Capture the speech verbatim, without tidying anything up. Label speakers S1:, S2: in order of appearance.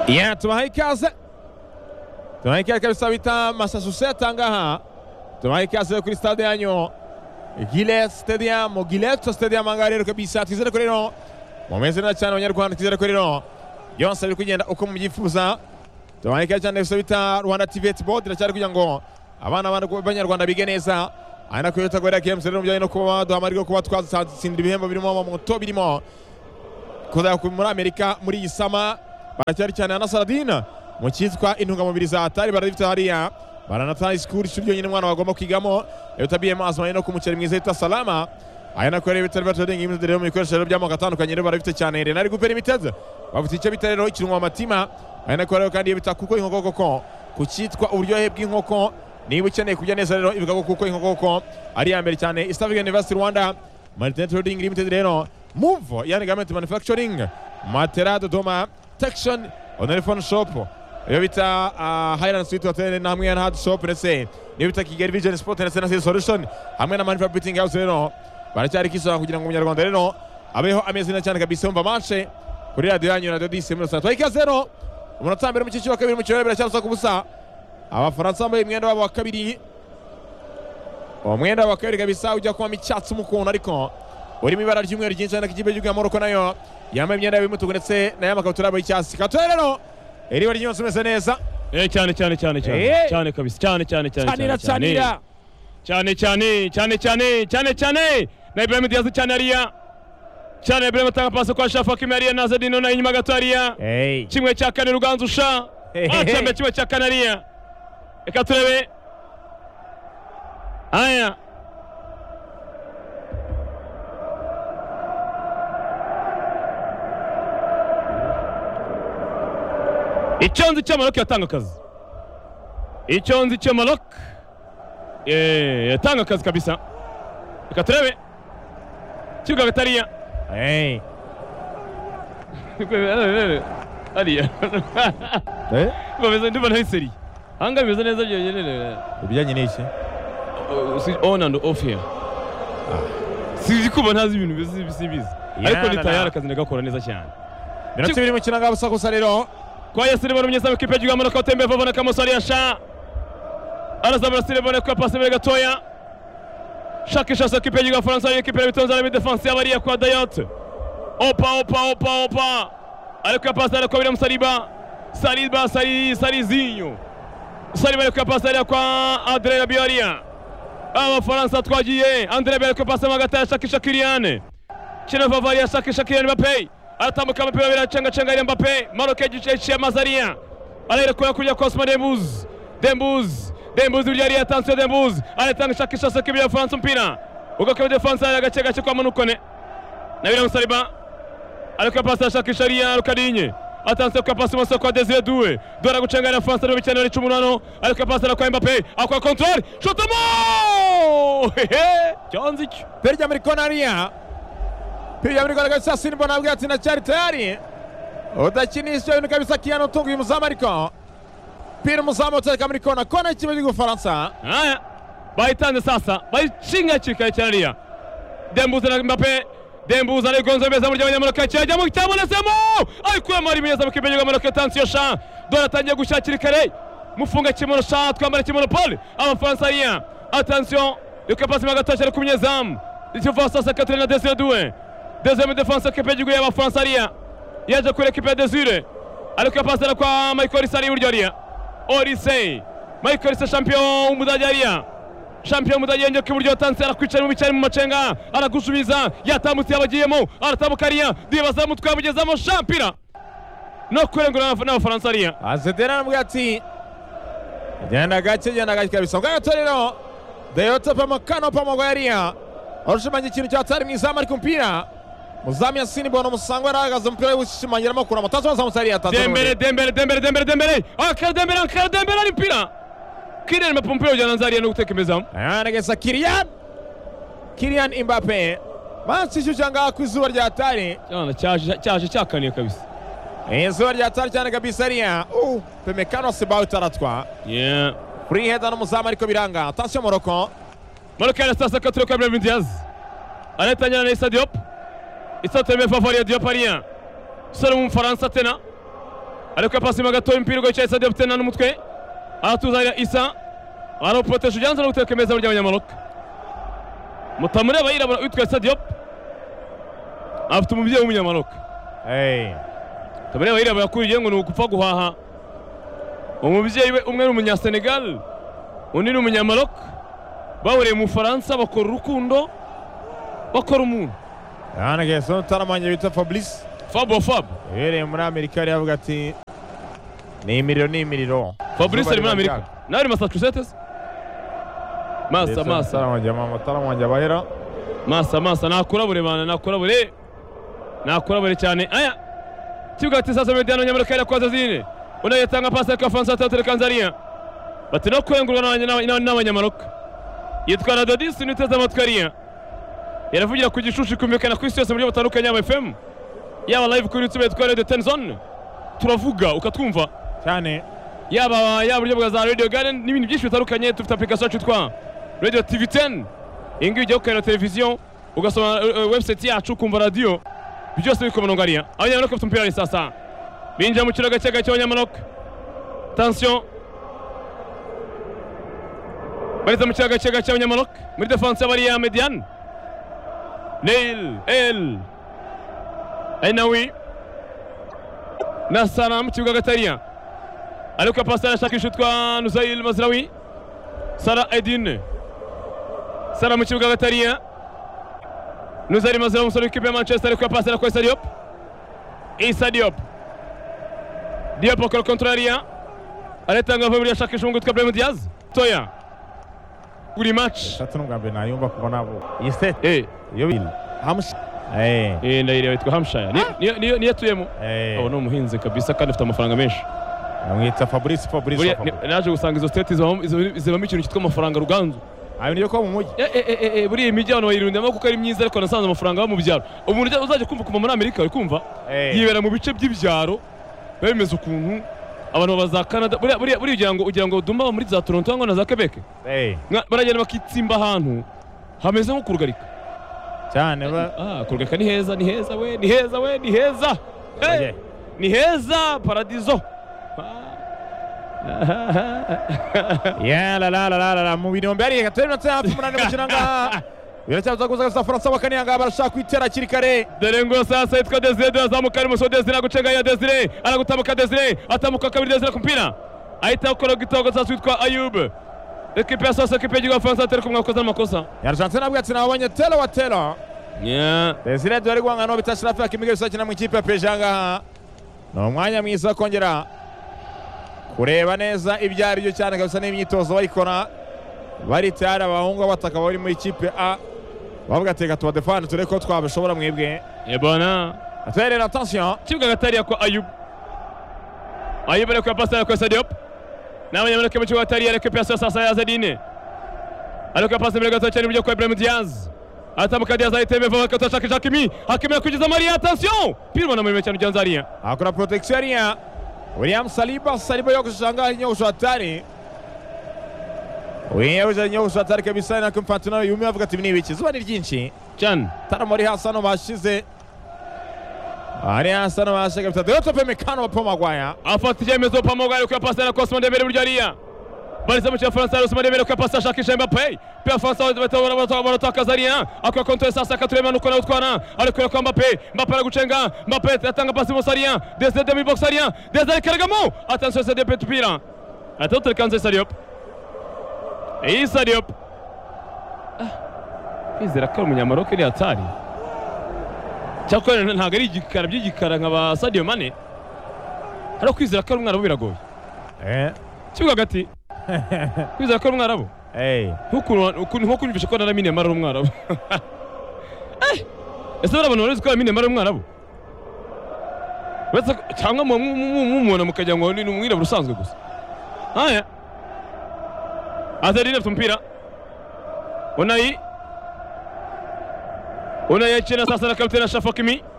S1: Yeah, tubahaye ikaze tubahaye ikaze kabisa bita Massachusetts ngaha tubahaye ikaze kuri stade yanyu Gillette Stadium Gillette Stadium angarero kabisa twizere ko rero mumeze neza cyane abanyarwanda twizere ko rero byose biri kugenda uko mubyifuza tubahaye ikaze cyane kabisa bita Rwanda T V Board iracyari kugira ngo abana b'abanyarwanda bige neza ana ko yotagora games rero mujyanye no kuba duhamariko kuba twazatsindira ibihembo birimo mu moto birimo koza muri Amerika muri isama baracyari cyane na Saladina mu cyitwa intungamubiri za atari barabifite hariya baranatanga school studio nyine mwana bagomba kwigamo yotabiye mazma no kumucera mwiza ita salama aya nakore bitari batoding imwe rero mu bikoresho by'amoko atandukanye rero barabifite cyane rero ari gupera imiteze bafite icyo bita rero ikirunwa amatima aya nakore kandi bita kuko inkoko koko ku cyitwa uburyohe bw'inkoko niba ukeneye kujya neza rero ivuga kuko inkoko koko ari ya mbere cyane East African University Rwanda Multi Trading Limited rero Move yani Garment Manufacturing Matera Dodoma Textion Onelphone Shop iyo bita uh, Highland Street Hotel na hamwe na Hard Shop ndetse niyo bita Kigali Vision Sport ndetse na Solution hamwe na Manufacturing House rero baracyari kisanga kugira ngo umunyarwanda rero abeho amezina cyane kabisa umva match kuri radio yanyu radio dix muri saa ika zero umunota mbere mu cyiciro wa kabiri mu kirere biracyarusa ku busa abafaransa bambaye imyenda wabo wa kabiri umwenda wa kabiri kabisa ujya kuba icyatsi umukono ariko urimo ibara ry'umweru ryinshi cyane kigibe y'u Morocco nayo yambaye imyenda y'umutuku ndetse na y'amakabutura y'icyatsi katore rero eri bari nyose meze neza
S2: eh cyane cyane cyane cyane cyane kabisa cyane cyane cyane
S1: cyane cyane
S2: cyane cyane cyane cyane cyane cyane na Ibrahim Diaz cyane ariya cyane Ibrahim atanga pasi kwa Shafa Kimariya na Zadino na inyuma gato ariya kimwe cya kane Ruganzu sha acambe kimwe cya kane ariya eka turebe aya icyonzi cy'Amarok yatanga akazi icyonzi cy'Amarok eh yatanga akazi kabisa reka turebe kibuga gatariya
S1: eh
S2: ariya
S1: eh
S2: bameze ndibona hiseri hanga bimeze neza byonyine
S1: ubijyanye n'iki
S2: on and off here si kuba ntazi ibintu bisibizi ariko ni tayari akazi ndagakora neza cyane
S1: minota ibiri mu kinanga busa gusa rero
S2: kwa Yasiri bari mnyeza kipe y'u Morocco tembe vavana kama sari ya sha anazabara sire bone kwa pasi mbere gatoya shakisha sa kipe y'u Faransa ekipe y'Ibitonza na defense y'abari kwa Dayot opa opa opa opa alikuwa pasi ala kwa William Saliba Saliba Sali Salizinho Saliba alikuwa pasi kwa Andre Rabiot aba Faransa twagiye Andre Rabiot alikuwa pasi magata shakisha Kylian kina vavaria shakisha Kylian Mbappé aratambuka Mbappé biracanga canga ile Mbappé Maroc yagiye Mazaria ararekura kujya kwa Ousmane Dembuz Dembuz Dembuz uri attention Dembuz aratanga shakisha sa kibi ya France mpira ugakobe defense ya gace gace kwa Manukone na William Saliba alikuwa pasi shakisha Ria Rukadinye attention kwa pasi mose kwa Desire Doué dora gucanga na France no bicana cumi n'umunani alikuwa pasi kwa Mbappé akwa control shot mo hehe Jonzi
S1: perja Amerikanaria Pia muri gala kabisa Simba nabwo ati na cyari tayari udakinisha ibintu kabisa Kiano Tungu y'umuzamu ariko Pira muzamu uteka muri kona kona ikibazo cy'Ufaransa
S2: haya bayitanze sasa bayichinga chika cyariya Dembuz na Mbappé Dembuz ari gonzo beza muri y'Abanyamerika cyajya mu cyabonetsemo ariko mari meza mukipe y'Abanyamerika attention sha dora tangiye gushakira kare mufunga kimono sha twambara kimono Paul Abafaransa ya attention le capacité magatasha ku munyezamu icyo fasa sa Catherine Desire Doué deuxième défense équipe y'u Faransa ariya yaje kuri équipe Desire alikuwa pasi kwa Michael Sari buryo ariya Orisei Michael Sari champion umudage ariya champion umudage yenge kiburyo atanse arakwicara mu bicari mu macenga aragusubiza yatamutse yabagiyemo aratabuka ariya dibaza mutwe yabugezamo shampira no kurengura na Faransa ariya
S1: azedera nabwo ati jana gace jana gace kabisa ngatorero Dayot pa makano pa magariya arushimanyi ikintu cyatari mwizamu ariko mpira Muzami Yasini bono musangwa aragaza mpira w'ishimangira makuru amatazo bazamusari yatazo
S2: Dembele Dembele Dembele Dembele Dembele akara Dembele akara Dembele ari mpira Kylian Mbappé ujana nzari no gutekemeza
S1: anagesa Kylian Kylian Mbappé Manchester cyanga kwizuba rya tari
S2: cyana cyaje cyaje cyakaniye kabisa
S1: izuba rya tari cyane kabisa ariya uh pemekano sebao taratwa
S2: yeah
S1: free header no muzama ariko biranga attention Morocco
S2: Morocco ya sasa katro kwa Ibrahim Diaz anatanya na Issa Diop Issa teme favori ya Diop ariya solo mu Faransa tena ariko pasi magatoya mpira go cyahise Diop tena n'umutwe atuzanya Isa ara protege janze no gutekemeza burya abanyamaloka mutamureba yirabura witwa Isa Diop afite umubyeyi w'umunyamaloka
S1: eh
S2: tamureba yirabura kuriye ngo nugupfa guhaha umubyeyi we umwe n'umunya Senegal undi n'umunyamaloka bahuriye mu Faransa bakora urukundo bakora umuntu
S1: yana geso taramanye bita Fabrice
S2: Fabo Fab
S1: yere muri Amerika yari avuga ati ni imiriro ni imiriro
S2: Fabrice ari muri Amerika nari Massachusetts masa masa
S1: taramanye mama taramanye bahera
S2: masa masa nakurabure bana nakurabure nakurabure cyane aya kibuga ati sasa mediano nyamerika ya kwaza zine unayetanga pasi kwa France atatu Tanzania bati no kwengurwa n'abanyamaloka yitwa Radodis niteza amatwariya yaravugira ku gishushu kumvikana ku isi yose muri batandukanye ya F M yaba live kuri YouTube yitwa Radio ten Zone turavuga ukatwumva
S1: cyane
S2: yaba yaba buryo bwa za Radio Garden n'ibindi byinshi bitandukanye tufite application yitwa Radio T V ten ingi ujya ukayira televiziyo ugasoma website yacu kumva radio byose bikomono ngariya abanyamaloka bafite umupira sasa binjira mu kiroga cy'agace cy'abanyamaloka tension bariza mu kiroga cy'agace cy'abanyamaloka muri defense bari ya Median Neil El Ainawi Nasana mu kibuga gatariya ariko pasi arashakisha utwa Nuzail Mazraoui Sara Edine Sara mu kibuga gatariya Nuzail Mazraoui umusore w'ikipe ya Manchester ariko pasi arakora Isa Diop Isa Diop Diop akora kontraria aretanga vuba yashakisha umugutwa Brahim Diaz Toya kuri match
S1: tatungambe nayumva kuva nabo yise
S2: eh
S1: yo bil Hamsh eh
S2: eh ndayire witwa Hampshire ni ni ni yatuyemo
S1: eh
S2: abo no muhinze kabisa kandi afite amafaranga menshi
S1: amwita Fabrice Fabrice
S2: naje gusanga izo state zibamo ikintu kitwa amafaranga ruganzu
S1: ayo niyo ko mu mujyi
S2: eh eh eh buri imijyi abantu bayirundamo kuko ari myiza ariko nasanze amafaranga yo mu byaro umuntu uzaje kumva kuma muri Amerika uri kumva yibera mu bice by'ibyaro bemeza ukuntu abantu baza Canada buri buri ugira ngo ugira ngo dumba muri za Toronto ngo na za Quebec
S1: eh
S2: baragenda bakitsimba ahantu hameze nko kurugarika
S1: cyane ba
S2: ah kurugarika ni heza ni heza we ni heza we ni heza hey ni heza paradiso
S1: ya la la la la mu binombe ari gatatu hafi munane mukiranga biracyaza kuza gusa France bakanianga barashaka kwitera kirikare
S2: dore ngo sasa yitwa Desire azamuka ari muso Desire gucenga ya Desire aragutamuka Desire atamuka kabiri Desire kumpira ahita akora gitogo sasa yitwa Ayub ekipe sasa ekipe y'Igihugu France atari kumwe akoza amakosa
S1: yarashatse nabwo ati nabonye telo wa telo
S2: yeah
S1: Desire dore gwanga no bitashira fa kimige bisakina mu ikipe ya Pejanga no mwanya mwiza kongera kureba neza ibyari byo cyane kabisa n'imyitozo bayikora bari tayari abahungu bataka bari mu ikipe A bavuga ati gatwa defend ture ko twabishobora mwebwe
S2: eh bana
S1: attere attention
S2: kibuga gatari kwa Ayub Ayub ari kwa pasa kwa Diop n'abanyamerika mu kibuga gatari ariko pasa sasa ya Zadine ariko pasa mbere gato cyane buryo kwa Brahim Diaz atamuka Diaz ayiteme vuba ko tashaka Hakimi Hakimi kugiza Maria attention pirwa na muri cyane Janzaria
S1: akora protection ya William Saliba Saliba yo kushanga nyosho hatari wewe nyosho hatari kabisa na kumfatana yumi avuga ati nibiki zuba ni ryinshi
S2: cyane
S1: taramuri hasano bashize ari hasano bashaka bitatu dore tope mekano pa Magwaya
S2: afata icyemezo pa Magwaya ko pasa na Cosmo Dembele buryo ariya bariza mu Faransa Cosmo Dembele ko pasa shakisha Mbappé pe Faransa batabona batabona takazaria akwa kontra sasa katurema nuko na utwana ariko kwa Mbappé Mbappé aragucenga Mbappé atanga pasi Mosaria desde demi boxaria desde Karagamo attention c'est des petits pira attention le Kansas Diop Isa Diop Izera ko umunyamaroke iri atari cyakora ntago ari igikara by'igikara nk'aba Sadio Mane hari kwizera ko umwana biragoye
S1: eh
S2: kibuga gati kwizera ko umwana bo
S1: eh
S2: nkuko nko kunyumvisha ko na Lamine Yamal ari umwana bo eh ese barabona bari ko Lamine Yamal ari umwana bo wese cyangwa mu mumubona mukajya ngo ni umwirabura usanzwe gusa aya Azarine tumpira Unai Unai akina sasa na kapiteni Achraf Hakimi